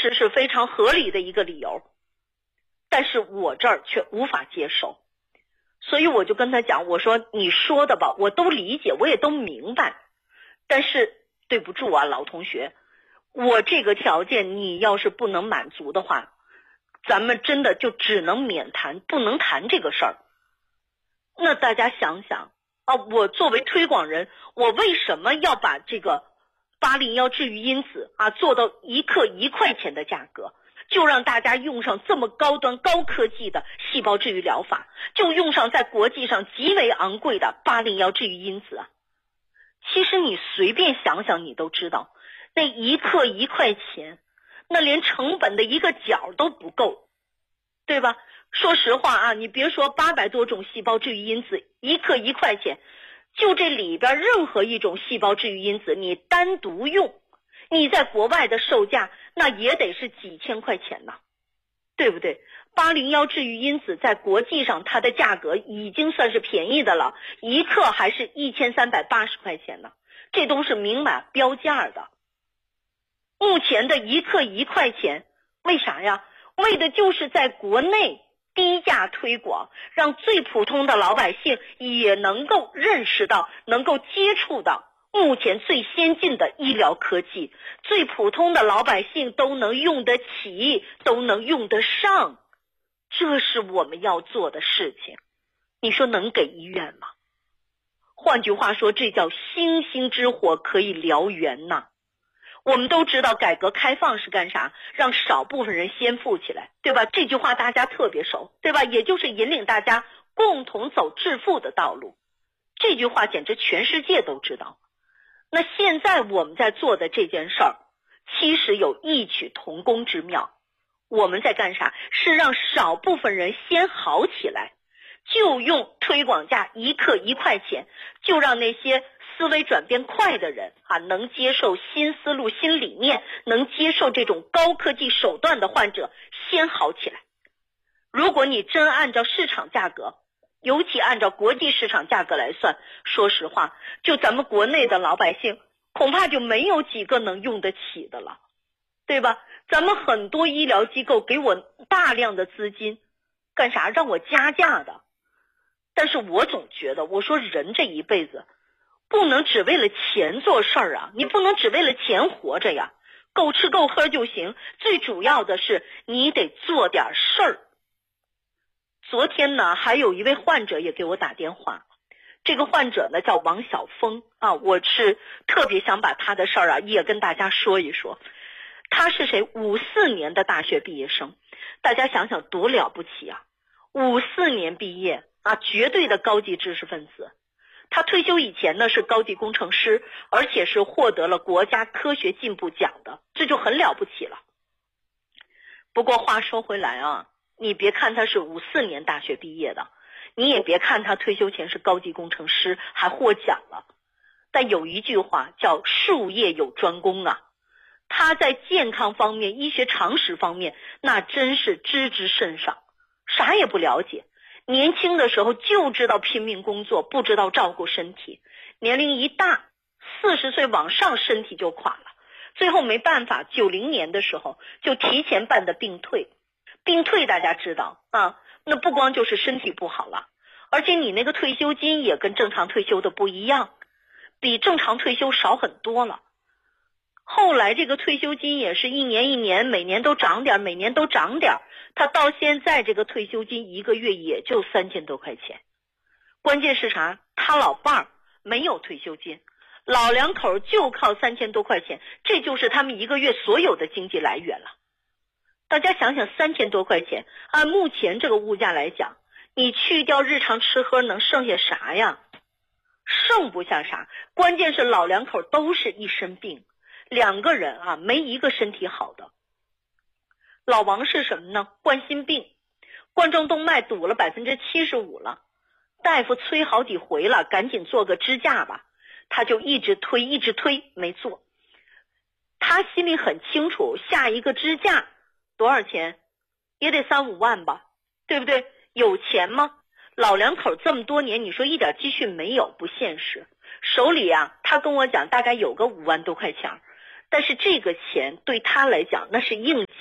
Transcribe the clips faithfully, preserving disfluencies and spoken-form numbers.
实是非常合理的一个理由，但是我这儿却无法接受。所以我就跟他讲，我说你说的吧，我都理解，我也都明白，但是对不住啊，老同学，我这个条件你要是不能满足的话，咱们真的就只能免谈，不能谈这个事儿。那大家想想啊，我作为推广人，我为什么要把这个八零幺治愈因子啊做到一克一块钱的价格，就让大家用上这么高端高科技的细胞治愈疗法，就用上在国际上极为昂贵的八零幺治愈因子啊。其实你随便想想你都知道，那一克一块钱，那连成本的一个角都不够，对吧？说实话啊，你别说八百多种细胞治愈因子，一克一块钱，就这里边任何一种细胞治愈因子你单独用，你在国外的售价那也得是几千块钱呢，对不对？八零幺治愈因子在国际上它的价格已经算是便宜的了，一克还是一千三百八十块钱呢，这都是明码标价的。目前的一克一块钱，为啥呀？为的就是在国内低价推广，让最普通的老百姓也能够认识到，能够接触到目前最先进的医疗科技，最普通的老百姓都能用得起，都能用得上，这是我们要做的事情。你说能给医院吗？换句话说，这叫星星之火可以燎原呐。我们都知道改革开放是干啥？让少部分人先富起来，对吧？这句话大家特别熟，对吧？也就是引领大家共同走致富的道路。这句话简直全世界都知道。那现在我们在做的这件事儿，其实有异曲同工之妙。我们在干啥？是让少部分人先好起来，就用推广价一克一块钱，就让那些思维转变快的人啊，能接受新思路新理念，能接受这种高科技手段的患者先好起来。如果你真按照市场价格，尤其按照国际市场价格来算，说实话，就咱们国内的老百姓恐怕就没有几个能用得起的了，对吧？咱们很多医疗机构给我大量的资金，干啥？让我加价的。但是我总觉得，我说人这一辈子不能只为了钱做事儿啊，你不能只为了钱活着呀，够吃够喝就行，最主要的是你得做点事儿。昨天呢，还有一位患者也给我打电话，这个患者呢叫王晓峰啊，我是特别想把他的事儿啊也跟大家说一说。他是谁？五四年的大学毕业生，大家想想多了不起啊！五四年毕业啊，绝对的高级知识分子。他退休以前呢是高级工程师，而且是获得了国家科学进步奖的，这就很了不起了。不过话说回来啊，你别看他是五四年大学毕业的，你也别看他退休前是高级工程师还获奖了，但有一句话叫术业有专攻啊，他在健康方面医学常识方面那真是知之甚少，啥也不了解，年轻的时候就知道拼命工作，不知道照顾身体，年龄一大四十岁往上身体就垮了，最后没办法，九零年的时候就提前办的病退。病退大家知道啊，那不光就是身体不好了，而且你那个退休金也跟正常退休的不一样，比正常退休少很多了。后来这个退休金也是一年一年，每年都涨点，每年都涨点，他到现在这个退休金一个月也就三千多块钱。关键是啥？他老伴儿没有退休金，老两口就靠三千多块钱，这就是他们一个月所有的经济来源了。大家想想，三千多块钱，按目前这个物价来讲，你去掉日常吃喝能剩下啥呀？剩不下啥。关键是老两口都是一身病，两个人啊没一个身体好的。老王是什么呢？冠心病，冠状动脉堵了百分之七十五了，大夫催好几回了，赶紧做个支架吧，他就一直推一直推没做。他心里很清楚，下一个支架多少钱？也得三五万吧，对不对？有钱吗？老两口这么多年，你说一点积蓄没有，不现实。手里啊，他跟我讲大概有个五万多块钱，但是这个钱对他来讲那是应急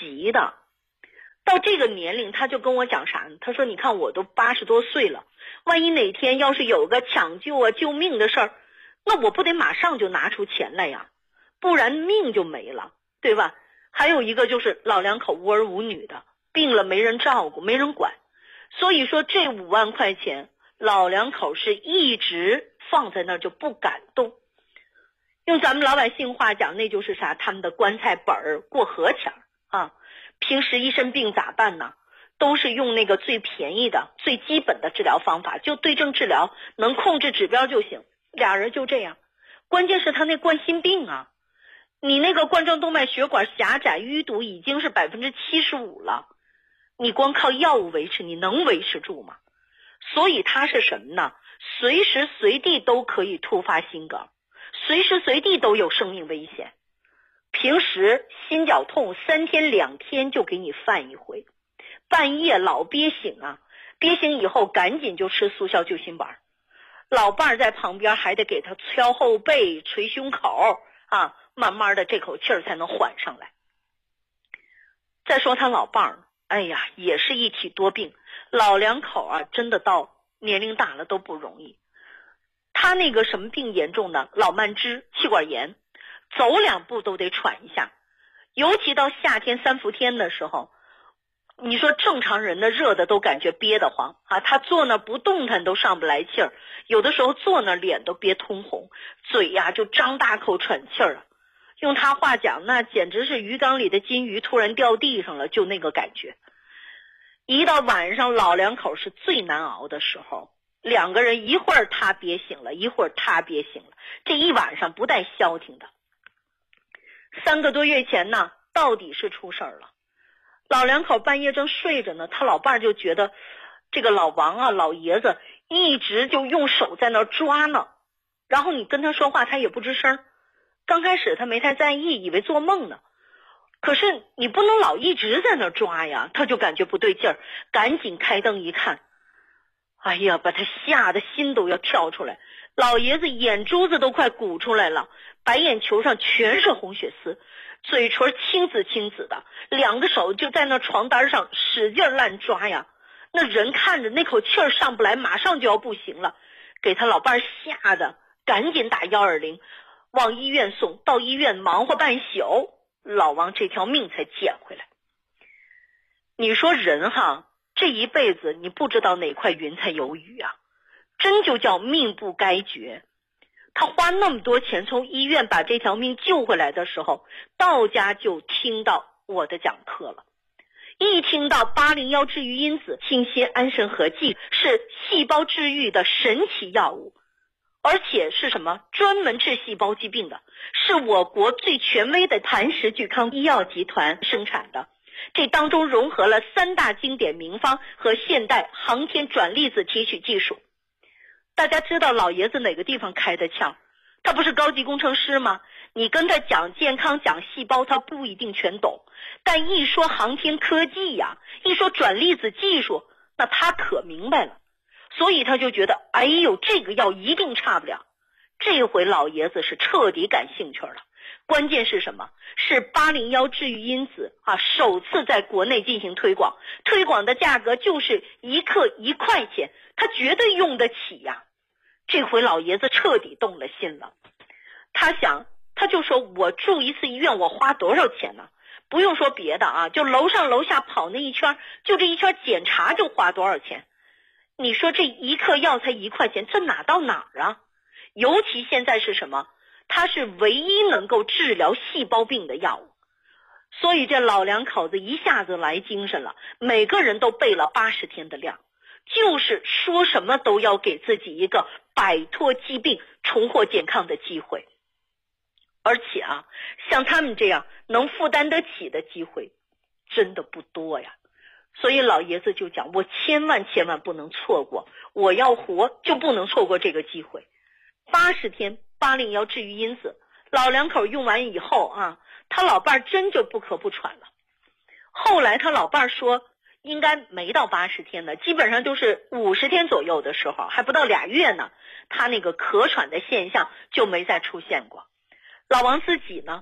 急的。到这个年龄他就跟我讲啥呢？他说你看我都八十多岁了，万一哪天要是有个抢救啊救命的事儿，那我不得马上就拿出钱来呀，不然命就没了，对吧？还有一个就是老两口无儿无女的，病了没人照顾没人管，所以说这五万块钱老两口是一直放在那儿就不敢动。用咱们老百姓话讲，那就是啥？他们的棺材本儿过河钱啊。平时一身病咋办呢？都是用那个最便宜的最基本的治疗方法，就对症治疗，能控制指标就行。俩人就这样，关键是他那冠心病啊，你那个冠状动脉血管狭窄淤堵已经是百分之七十五了，你光靠药物维持，你能维持住吗？所以他是什么呢？随时随地都可以突发心梗，随时随地都有生命危险。平时心绞痛三天两天就给你犯一回，半夜老憋醒啊，憋醒以后赶紧就吃速效救心丸，老伴儿在旁边还得给他敲后背捶胸口啊，慢慢的这口气儿才能缓上来。再说他老伴儿，哎呀也是一体多病，老两口啊真的到年龄大了都不容易。他那个什么病严重呢？老慢支气管炎，走两步都得喘一下，尤其到夏天三伏天的时候，你说正常人的热的都感觉憋得慌啊，他坐那不动弹都上不来气儿，有的时候坐那脸都憋通红，嘴呀就张大口喘气儿啊。用他话讲，那简直是鱼缸里的金鱼突然掉地上了，就那个感觉。一到晚上老两口是最难熬的时候，两个人一会儿他憋醒了，一会儿他憋醒了，这一晚上不带消停的。三个多月前呢，到底是出事儿了。老两口半夜正睡着呢，他老伴儿就觉得这个老王啊老爷子一直就用手在那儿抓呢，然后你跟他说话他也不吱声。刚开始他没太在意，以为做梦呢，可是你不能老一直在那儿抓呀，他就感觉不对劲儿，赶紧开灯一看，哎呀把他吓得心都要跳出来，老爷子眼珠子都快鼓出来了，白眼球上全是红血丝，嘴唇青紫青紫的，两个手就在那床单上使劲乱抓呀。那人看着那口气儿上不来，马上就要不行了，给他老伴吓得赶紧打一二零，往医院送。到医院忙活半宿，老王这条命才捡回来。你说人哈，这一辈子你不知道哪块云彩有雨啊，真就叫命不该绝。他花那么多钱从医院把这条命救回来的时候，到家就听到我的讲课了。一听到八零一治愈因子清心安神合剂是细胞治愈的神奇药物，而且是什么？专门治细胞疾病的，是我国最权威的磐石聚康医药集团生产的。这当中融合了三大经典名方和现代航天转粒子提取技术。大家知道老爷子哪个地方开的窍？他不是高级工程师吗？你跟他讲健康讲细胞他不一定全懂，但一说航天科技呀，一说转粒子技术，那他可明白了。所以他就觉得哎呦这个药一定差不了。这回老爷子是彻底感兴趣了。关键是什么？是八零一治愈因子啊，首次在国内进行推广，推广的价格就是一克一块钱，他绝对用得起呀。这回老爷子彻底动了心了，他想，他就说我住一次医院我花多少钱呢？不用说别的啊，就楼上楼下跑那一圈，就这一圈检查就花多少钱？你说这一克药才一块钱，这哪到哪儿啊？尤其现在是什么？它是唯一能够治疗细胞病的药物。所以这老两口子一下子来精神了，每个人都备了八十天的量，就是说什么都要给自己一个摆脱疾病重获健康的机会。而且啊，像他们这样能负担得起的机会真的不多呀。所以老爷子就讲，我千万千万不能错过，我要活就不能错过这个机会。八十天八零一治愈因子，老两口用完以后啊，他老伴真就不咳不喘了。后来他老伴说应该没到八十天呢，基本上就是五十天左右的时候，还不到俩月呢，他那个咳喘的现象就没再出现过。老王自己呢，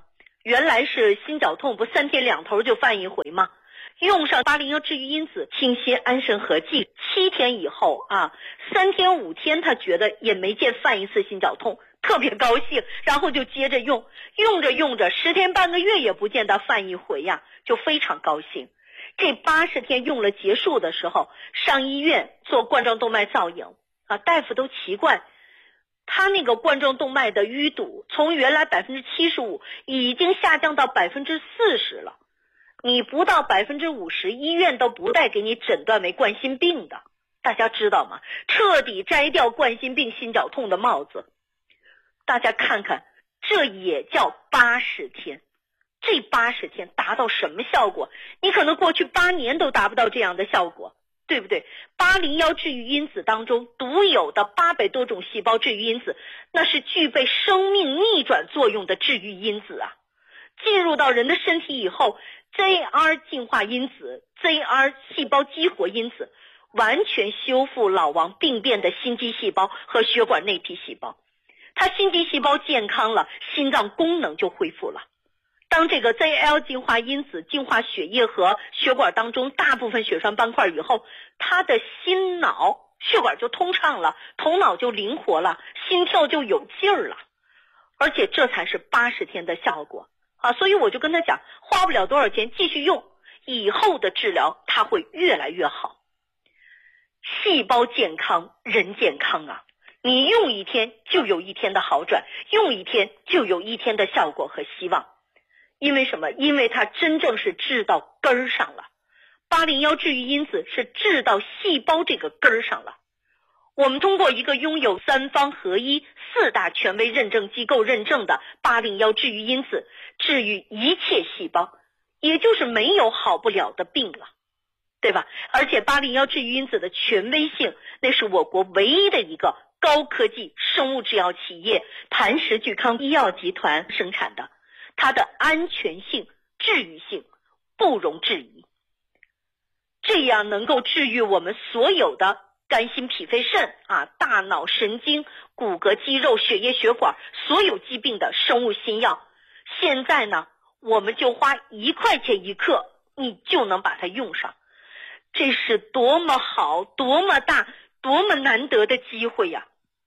原来是心绞痛不三天两头就犯一回吗？用上八零幺治愈因子清心安神合剂，七天以后啊，三天五天他觉得也没见犯一次心绞痛，特别高兴，然后就接着用，用着用着十天半个月也不见他犯一回呀，就非常高兴。这八十天用了结束的时候，上医院做冠状动脉造影啊，大夫都奇怪，他那个冠状动脉的淤堵从原来百分之七十五已经下降到百分之四十了。你不到百分之五十，医院都不带给你诊断为冠心病的，大家知道吗？彻底摘掉冠心病心绞痛的帽子。大家看看，这也叫八十天。这八十天达到什么效果？你可能过去八年都达不到这样的效果，对不对？八零幺治愈因子当中独有的八百多种细胞治愈因子，那是具备生命逆转作用的治愈因子啊。进入到人的身体以后， Z R 进化因子、Z R 细胞激活因子完全修复老亡病变的心肌细胞和血管内皮细胞。它心肌细胞健康了，心脏功能就恢复了。当这个 Z L 进化因子净化血液和血管当中大部分血栓斑块以后，它的心脑血管就通畅了，头脑就灵活了，心跳就有劲儿了。而且这才是八十天的效果啊！所以我就跟他讲，花不了多少钱，继续用，以后的治疗它会越来越好。细胞健康，人健康啊！你用一天就有一天的好转，用一天就有一天的效果和希望。因为什么？因为它真正是治到根儿上了。八零幺治愈因子是治到细胞这个根儿上了。我们通过一个拥有三方合一、四大权威认证机构认证的八零幺治愈因子，治愈一切细胞，也就是没有好不了的病了，对吧？而且八零幺治愈因子的权威性，那是我国唯一的一个高科技生物制药企业磐石聚康医药集团生产的，它的安全性、治愈性不容置疑。这样能够治愈我们所有的肝心脾肺肾啊，大脑神经、骨骼肌肉、血液血管所有疾病的生物新药，现在呢，我们就花一块钱一克，你就能把它用上。这是多么好、多么大、多么难得的机会呀！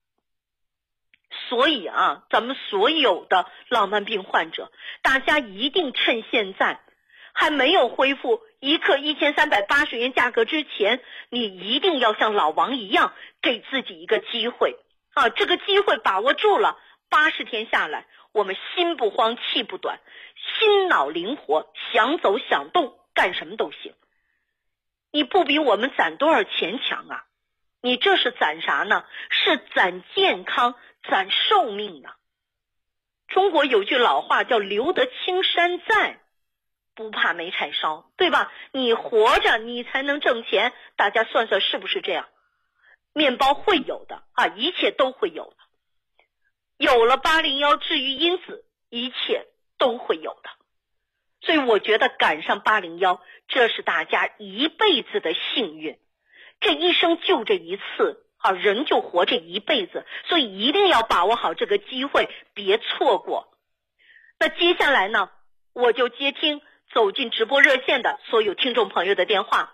所以啊，咱们所有的老慢病患者，大家一定趁现在还没有恢复一克一千三百八十元价格之前，你一定要像老王一样，给自己一个机会啊！这个机会把握住了，八十天下来，我们心不慌气不短，心脑灵活，想走想动，干什么都行。你不比我们攒多少钱强啊？你这是攒啥呢？是攒健康，攒寿命呢。中国有句老话叫留得青山在，不怕没柴烧，对吧？你活着你才能挣钱，大家算算是不是这样？面包会有的啊，一切都会有的。有了八零幺治愈因子，一切都会有的。所以我觉得赶上八零幺，这是大家一辈子的幸运。这一生就这一次啊，人就活这一辈子，所以一定要把握好这个机会，别错过。那接下来呢，我就接听走进直播热线的所有听众朋友的电话。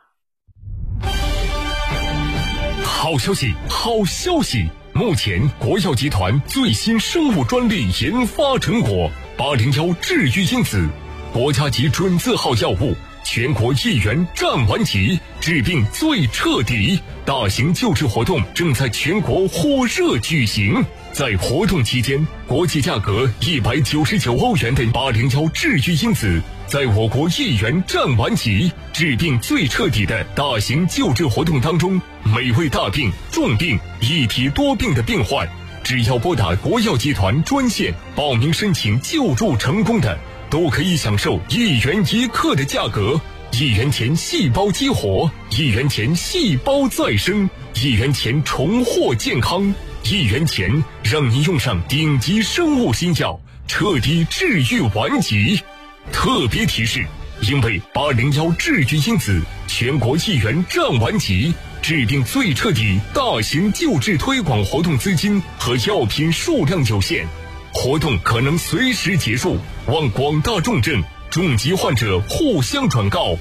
好消息，好消息！目前国药集团最新生物专利研发成果八零幺治愈因子，国家级准字号药物，全国一元占完级，治病最彻底。大型救治活动正在全国火热举行。在活动期间，国际价格一百九十九欧元的八零幺治愈因子，在我国一元占完级，治病最彻底的大型救治活动当中，每位大病、重病、一体多病的病患，只要拨打国药集团专线报名申请救助成功的，都可以享受一元一克的价格。一元钱细胞激活，一元钱细胞再生，一元钱重获健康，一元钱让你用上顶级生物新药，彻底治愈顽疾。特别提示，因为八零幺治愈因子全国一元占完级，治病最彻底大型救治推广活动资金和药品数量有限， 活动可能随时结束，望广大重症、重疾患者互相转告。